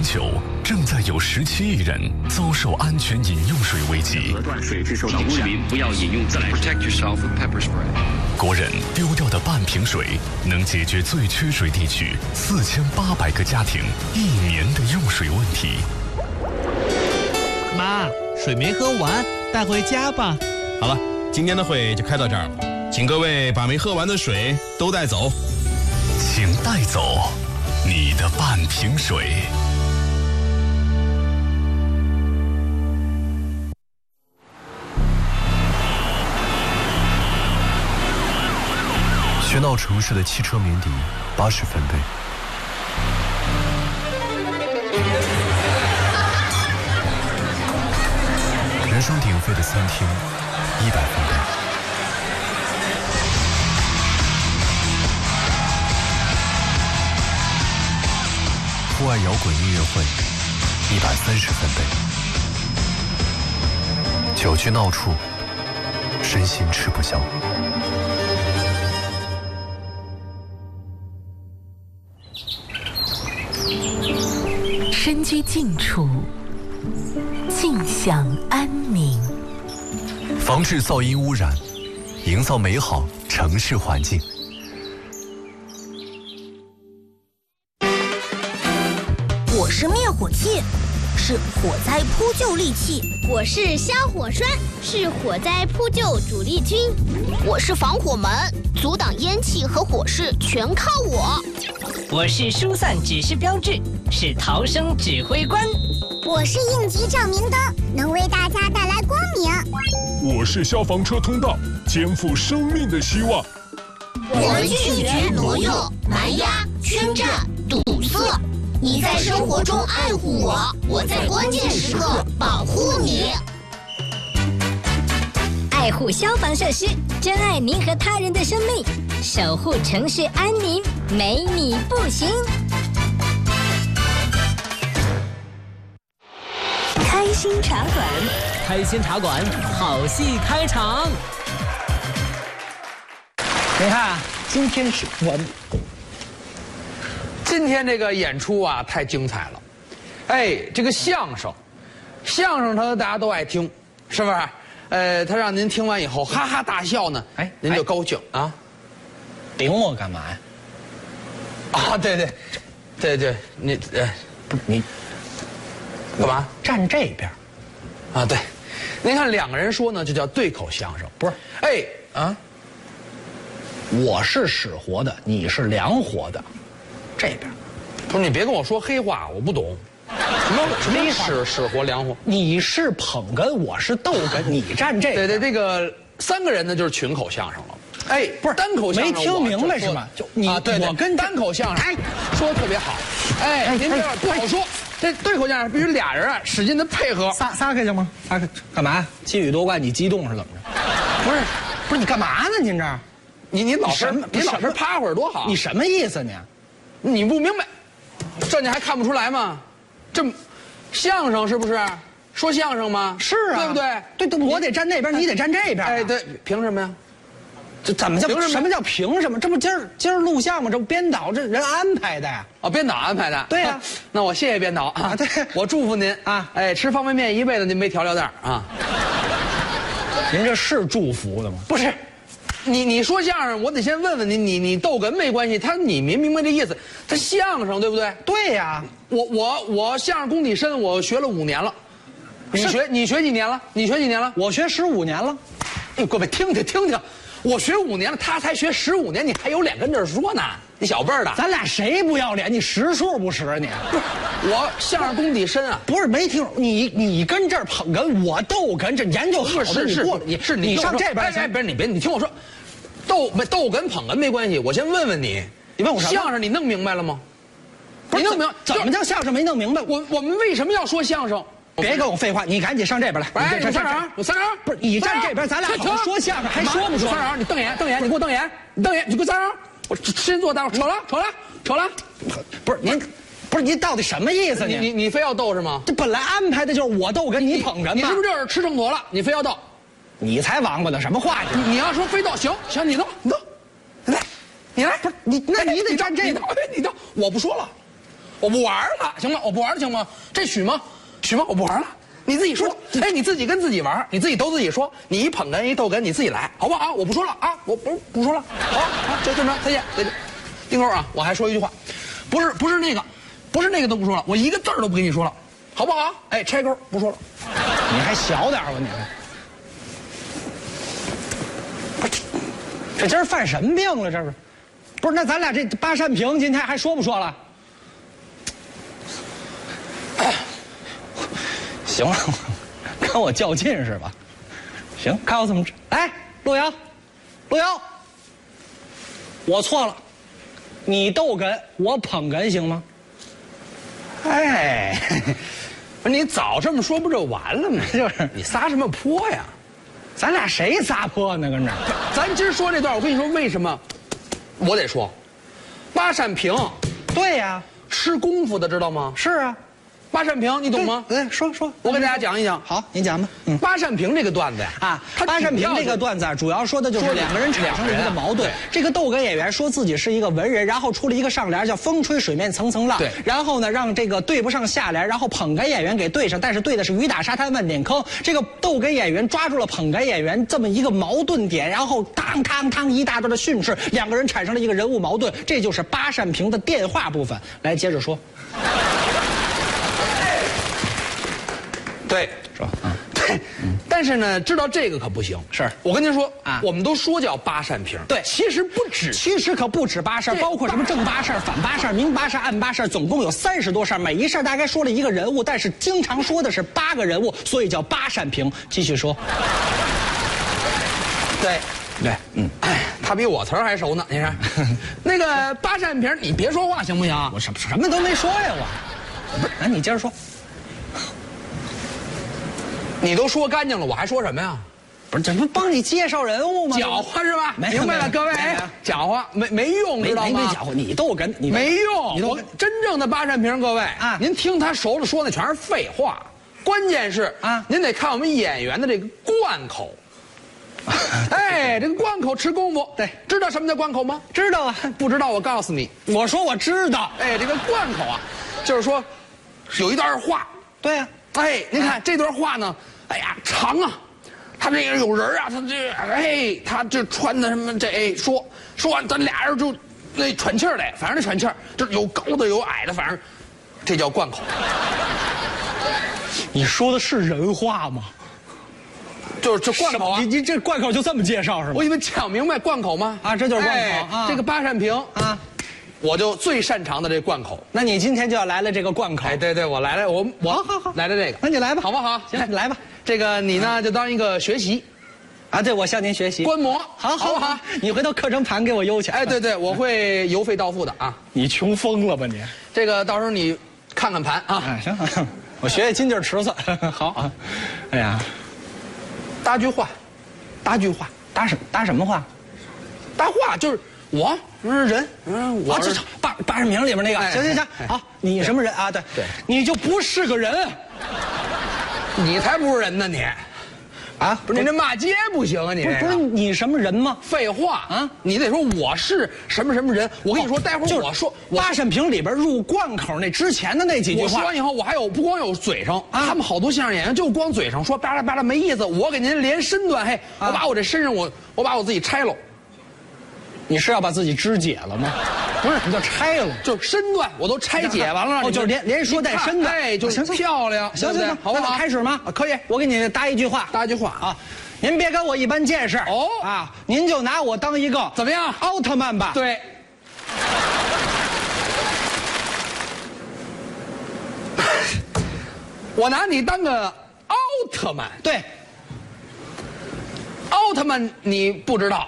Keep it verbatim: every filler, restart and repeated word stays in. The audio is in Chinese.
球，正在有十七亿人遭受安全饮用水危机。 河段水质受到污染， 不要饮用自来水。Protect yourself with pepper spray。 国人丢掉的半瓶水，能解决最缺水地区四千八百个家庭一年的用水问题。 妈，水没喝完，带回家吧。 好了，今天的会就开到这儿了，请各位把没喝完的水都带走。 请带走你的半瓶水。 喧闹城市的汽车鸣笛，八十分贝。人声鼎沸的餐厅，一百分贝。户外摇滚音乐会，一百三十分贝。酒局闹处，身心吃不消。 身居静处，静享安宁。 防治噪音污染，营造美好城市环境。 我是灭火器，是火灾扑救利器； 我是消火栓，是火灾扑救主力军； 我是防火门，阻挡烟气和火势全靠我； 我是疏散指示标志，是逃生指挥官； 我是应急照明灯，能为大家带来光明； 我是消防车通道，肩负生命的希望。 我们拒绝挪用、蛮压、圈占、堵塞。你在生活中爱护我，我在关键时刻保护你。 爱护消防设施，珍爱您和他人的生命，守护城市安宁，没你不行。 开心茶馆， 开心茶馆，好戏开场。 你看，今天是我们。今天这个演出啊，太精彩了，哎，这个相声，相声它大家都爱听，是不是？呃，他让您听完以后哈哈大笑呢，哎，您就高兴啊。 顶我干嘛呀？ 啊，对对，对对，你呃， 不是你干嘛？ 站这边啊，对，您看两个人说呢，就叫对口相声， 不是？ 哎啊， 我是使活的，你是凉活的。这边， 不是你别跟我说黑话，我不懂。什么什么使使活凉活？ 你是捧哏，我是逗哏，你站这边。 对对，这个三个人呢就是群口相声了。哎， 不是单口相声， 没听明白是吗？就你啊，对， 我跟单口相声，哎，说的特别好。哎，您这不好说。这对口相声必须俩人啊，使劲的配合。 撒撒开行吗？撒开干嘛？气宇多怪，你激动是怎么着？ 不是， 不是你干嘛呢？您这儿， 你你老什么？ 你老是趴会儿多好。 你什么意思你？ 你不明白，这你还看不出来吗？这相声是不是？说相声吗？ 是啊， 对不对？ 对对，我得站那边，你得站这边。 哎，对，凭什么呀？ 这怎么叫什么叫凭什么？这不今儿今儿录像吗？这不编导这人安排的呀？ 哦，编导安排的。 对呀， 那我谢谢编导啊。 对， 我祝福您啊。哎，吃方便面一辈子您没调料袋啊。 您这是祝福的吗？ 不是。你你说相声，我得先问问你，你你逗哏没关系，他你明明白这意思？他相声对不对？ 对呀， 我我我相声功底深，我学了五年了。你学你学几年了？你学几年了？ 我学十五年了。 哎，各位听听听听，我学五年了，他才学十五年，你还有脸跟这儿说呢？你小辈儿的， 咱俩谁不要脸？你识数不识你？ 不是，我相声功底深啊。 不是没听你你跟这儿捧哏，我逗哏，这研究好是是你是你上这边哎，不是你别你听我说。逗没逗哏捧哏没关系，我先问问你， 你问我什么？ 相声你弄明白了吗？ 你弄明白怎么叫相声没弄明白？ 我我们为什么要说相声？ 别跟我废话，你赶紧上这边来。 哎，有三人，有三人， 不是你站这边，咱俩好好说相声，还说不说？ 三人，你瞪眼，瞪眼，你给我瞪眼，你瞪眼，你给我三人，我先坐，待会儿扯了，扯了，扯了。 不是您，不是您到底什么意思？ 你你你非要逗是吗？ 这本来安排的就是我逗哏，你捧哏， 你是不是这是吃秤砣了？你非要逗？ 你才王八呢，什么话你你要说非逗，行行，你逗，你逗。来，你来， 不是你，那你得站这边。 你逗，你逗，我不说了， 我不玩了，行吗？我不玩了，行吗？这许吗？许吗？我不玩了。你自己说，哎，你自己跟自己玩，你自己都自己说，你一捧哏一逗哏，你自己来，好不好？我不说了啊，我不不说了，好，好，就这么着，再见，再见。丁扣啊，我还说一句话，不是不是那个，不是那个都不说了，我一个字儿都不跟你说了，好不好？哎，拆钩不说了。 你还小点吧你还？不是，这今儿犯什么病了？这是？不是，那咱俩这八扇屏今天还说不说了？行了，跟我较劲是吧？行，看我怎么治。来，路遥，路遥，我错了，你逗哏，我捧哏，行吗？ 哎，不是你早这么说不就完了吗？就是你撒什么泼呀？ 咱俩谁撒泼呢？跟这， 咱今儿说这段，我跟你说为什么，我得说，八扇屏， 对呀， 吃功夫的知道吗？ 是啊。 八扇屏，你懂吗？ 对，说说， 我给大家讲一讲。 好，您讲吧。 嗯，八扇屏这个段子呀， 啊，八扇屏这个段子啊，主要说的就是两个人产生了一个矛盾。这个逗哏演员说自己是一个文人，然后出了一个上联叫“风吹水面层层浪”， 对， 然后呢让这个对不上下联，然后捧哏演员给对上，但是对的是雨打沙滩万点坑。这个逗哏演员抓住了捧哏演员这么一个矛盾点，然后当当当一大段的训斥，两个人产生了一个人物矛盾，这就是八扇屏的电话部分。来，接着说。 对， 是吧？嗯， 对，嗯，但是呢，知道这个可不行。 是我跟您说啊，我们都说叫八扇屏， 对， 其实不止， 其实可不止八扇，包括什么正八扇、反八扇、明八扇、暗八扇，总共有三十多扇，每一扇大概说了一个人物，但是经常说的是八个人物，所以叫八扇屏。继续说。 对， 对，嗯， 哎，他比我词儿还熟呢，你看，那个八扇屏，你别说话行不行？ 我什么什么都没说呀，我，不是，那你接着说。 你都说干净了，我还说什么呀？ 不是，这不帮你介绍人物吗？ 搅和是吧？ 没明白了，各位，搅和没没用，知道吗？ 没没搅和，你逗哏，你没用。我真正的八扇屏，各位啊，您听他熟了说那全是废话，关键是啊，您得看我们演员的这个贯口。哎，这个贯口吃功夫，对，知道什么叫贯口吗？ 知道啊， 不知道我告诉你， 我说我知道。 哎，这个贯口啊，就是说有一段话， 对呀。 哎，您看这段话呢，哎呀长啊，他这个有人啊，他这哎，他这穿的什么这哎说说完，咱俩人就那喘气儿来，反正那喘气儿，这有高的有矮的，反正这叫贯口。 你说的是人话吗？ 就是这贯口啊！ 你你这贯口就这么介绍是吗？ 我以为讲明白贯口吗？ 啊，这就是贯口、 哎、啊！这个八扇屏啊。我就最擅长的这贯口， 那你今天就要来了这个贯口。 哎，对对，我来了，我我好好好来了这个， 那你来吧， 好不好？ 行，你来吧。 这个你呢就当一个学习， 啊，对，我向您学习观摩， 好， 好不好？ 你回头课程盘给我邮去。 哎，对对，我会邮费到付的啊。 你穷疯了吧你？ 这个到时候你看看盘啊。 哎，行，我学学金劲儿尺寸。好啊。哎呀， 搭句话，搭句话， 搭什搭什么话？ 搭话就是。我是人， 嗯，我这八八扇屏里面那个，行行行，好，你什么人啊？对对，你就不是个人， 你才不是人呢你，啊，不是你这骂街不行啊你， 不是你什么人吗？ 废话啊，你得说我是什么什么人。我跟你说，待会儿我说八扇屏里边入贯口那之前的那几句话， 我说完以后，我还有不光有嘴上，他们好多相声演员就光嘴上说巴拉巴拉没意思，我给您连身段，嘿，我把我这身上我我把我自己拆了。 你是要把自己肢解了吗？不是，什么叫拆了？ 就是身段我都拆解完了。 哦，就是连连说带身段， 哎，就是漂亮。 行行行， 好不好？ 开始吗？ 可以。 我给你搭一句话， 搭一句话啊，您别跟我一般见识哦啊，您就拿我当一个怎么样奥特曼吧？ 对。我拿你当个奥特曼。 对。 奥特曼你不知道。